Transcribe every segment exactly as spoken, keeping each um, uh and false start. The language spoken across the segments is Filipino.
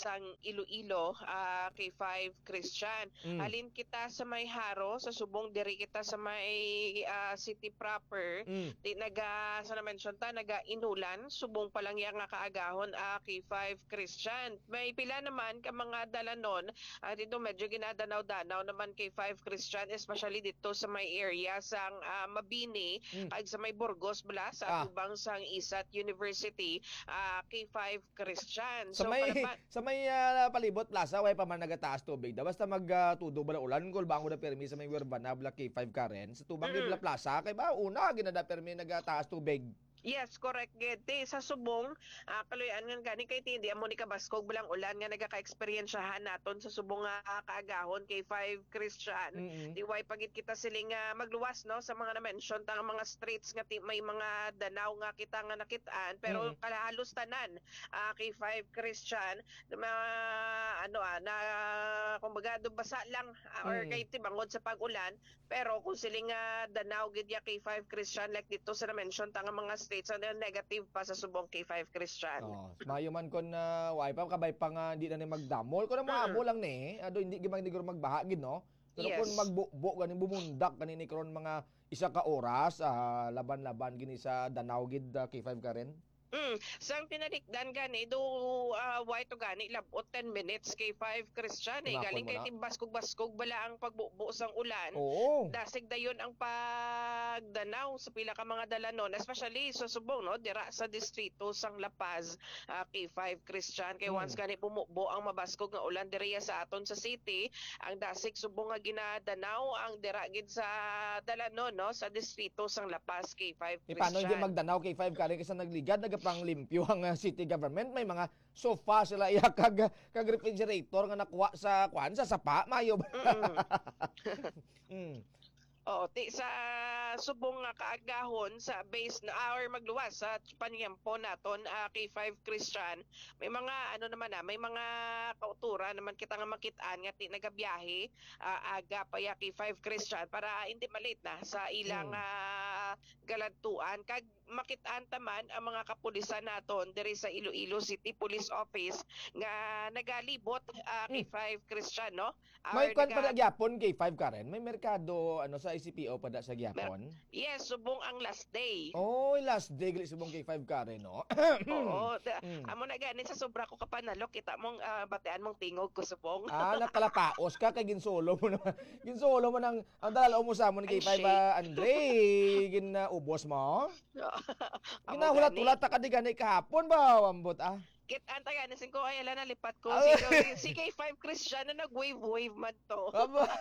sang Iloilo, uh, K five Christian. Mm. Halin kita sa may Haro, sa Subong diri kita sa may uh, city proper. Mm. Di naga sa na-mention ta naga Inulan, Subong pa lang yang nga kaagahon uh, K five Christian. May pila naman ka mga dalanon uh, dito medyo ginadanaw-danaw naman K five Christian, especially dito sa may area sang uh, Mabini, Mm. kag sa may Burgos bala sa Ah. atubang sang Isat University, uh, K five Christian. Sa So may para sa may ah, palibot plaza way pa man nagataas tubig da basta magtudo bala ulan kul bango da permi sa may Urbana bla K five Karen sa tubang Mm. mm. plaza kay ba una ginada permi nagataas tubig. Yes, correct. Gete sa Subong, uh, kaluyan nga gani kay hindi amo ni kabaskog bilang ulan nga nagaka-eksperyensyahan naton sa Subong nga uh, kaagahon K five Christian. Mm-hmm. Di way pagit kita siling uh, magluwas no sa mga na-mention tang mga streets nga may mga danaw nga kita nga nakitaan pero mm-hmm. kalahalos tanan uh, K five Christian na ano ah, na kumbaga do basa lang uh, or mm-hmm. kay tibangod sa pag-ulan pero kung siling uh, danaw gid ya K five Christian like dito sa na-mention tang mga states and negative pa sa Subong K five Christian. Oh, mayo man kon na uh, way pa kabay pa nga di na ni magdamol ko na mga amo lang ni ado hindi gimang diguro magbaha gid no. Pero yes. Kung magbubo ganing bumundak kanini karon mga isa ka oras uh, laban-laban gini sa Danao gid uh, K five Karen. Mm, sang pinalikdan gani do uh, why to gani labot ten minutes K five Christian eh galing kay timbaskog-baskog bala ang pagbubo sang ulan. Oo. Dasig dayon ang pagdanaw sa pila ka mga dalanon especially sa Subong no dira sa distrito sang La Paz, uh, K five Christian kay mm. once gani pumubo ang mabaskog nga ulan diriya sa aton sa city ang dasig Subong nga ginadanaw ang dira gid sa dalanon no sa distrito sang La Paz K five Christian. E paano hindi magdanaw K five Karen kasi nagligad nag pang limpyo ang uh, city government may mga sofa sila iya kag kag refrigerator nga nakuha sa kwan sa sapa mayo. mm. Oo, ti sa Subong nga kaagahon sa base na or magluwas sa panyempo naton uh, K five Christian may mga ano naman na may mga kautura naman kita nga makitaan nga ti nagabiyahe uh, aga pa ya K five Christian para hindi malate na sa ilang hmm. uh, galantuan kag makitaan taman ang mga kapulisan naton diri sa Iloilo City Police Office nga nagalibot uh, K five Christian no. May kwan naga... pa gyapon K five Karen may merkado ano sa I C P O pa da sa gyapon. Mer- yes, Subong ang last day. Oh, last day gali Subong K five Karen no. Oo, da, mm. amo na gani sa sobra ko kapanalo kita mong uh, batean mong tingog ko Subong. Ah, nakalapaos ka kay ginsolo mo naman. Ginsolo mo nang ang dalalo mo sa mo ni K five uh, Andre gin uh, ubos mo. Ginahulat-ulat ta ka di gani kahapon ba ambot ah. Kit anta gani sing ko ay ala nalipat ko si, si K five Christian na nag-wave-wave man to.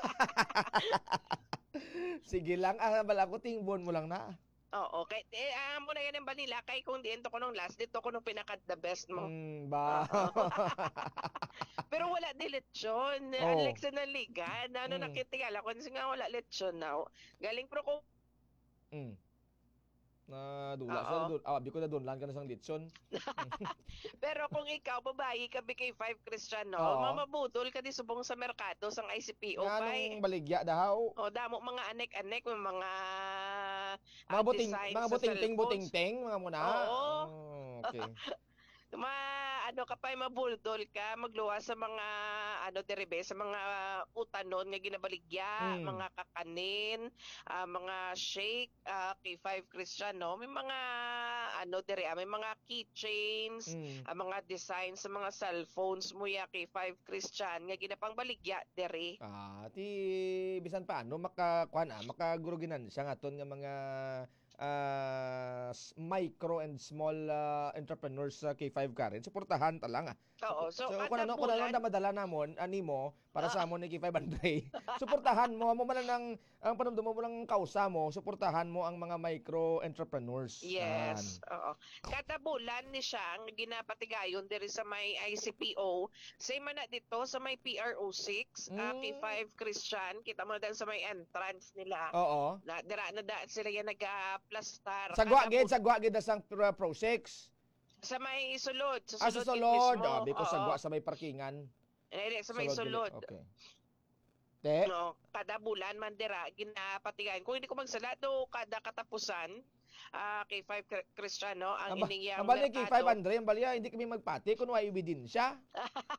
Sige lang, ah, bala ko tingbon mo lang na. Oo, okay. Eh, amo na yan ang banila. Kay kung diento ko nung last, dito ko nung pinaka the best mo. Mm, ba? Pero wala di lechon. Oh. Unlike sa naligan. Ano mm. nakitingala ko. Kasi nga wala lechon now. Galing pro ko. Mm. Na dula sa dul ah bi ko na dunlan ka na sang litson. Pero kung ikaw babayi ka bi K five Christian no, Oo. mamabudol ka di subong sa merkado sang I C P O pay. Anong baligya daw? O damo mga anek-anek mga mga uh, buting mga buting-ting buting-ting mga muna. Oo. Oh, okay. Ma ano ka pa mabuldol ka magluwas sa mga ano deribe sa mga utanon nga ginabaligya, mm. mga kakanin, uh, mga shake, uh, K five Christian no. May mga ano dere, may mga keychains, mm. uh, mga designs sa mga cellphones mo ya K five Christian nga ginapangbaligya dere. Ah, ti bisan paano makakuan ah, makaguruginan siya ngaton nga mga uh, micro and small uh, entrepreneurs sa K five Karen suportahan ta lang ah. Oo, so, so kung ano kung ano madala namon ani mo para ah. sa amon ni K five Andre suportahan mo mo man ang ang panumdum mo lang kausa mo suportahan mo ang mga micro entrepreneurs. Yes. Oo. Kada bulan ni siya ang ginapatigayon diri sa may I C P O same man na dito sa may P R O six mm. uh, K five Christian kita mo na sa may entrance nila. Oo. Na dira na da sila yan nag-plastar. Sagwa gid sagwa gid sang Pro six. Sa may sulod. Sa sulod. Ah, sa sulod. Ah, biko sagwa sa may parkingan. Eh, sa may sulod. sulod. Okay. Te? No, kada bulan man dira ginapatigayon. Kung hindi ko magsala do kada katapusan uh, K five Cristiano ang Aba, ining yang merkado. K five Andre, ang balya hindi kami magpati kung may ebidensya.